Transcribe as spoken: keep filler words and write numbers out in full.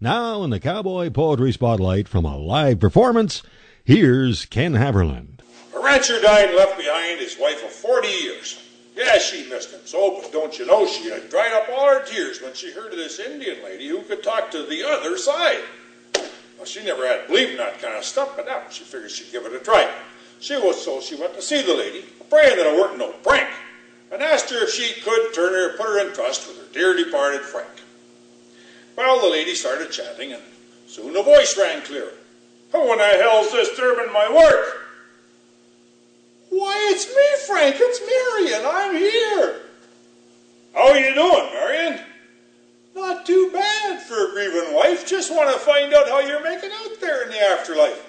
Now in the Cowboy Poetry Spotlight from a live performance, here's Ken Haverland. A rancher died and left behind his wife of forty years. Yeah, she missed him so, but don't you know she had dried up all her tears when she heard of this Indian lady who could talk to the other side. Well, she never had believed in that kind of stuff, but now she figured she'd give it a try. She was so she went to see the lady, praying that it weren't no prank, and asked her if she could turn her, put her in trust with her dear departed Frank. Well, the lady started chatting, and soon a voice rang clear. Who in the hell's disturbing my work? Why, it's me, Frank. It's Marion. I'm here. How you doing, Marion? Not too bad for a grieving wife. Just want to find out how you're making out there in the afterlife.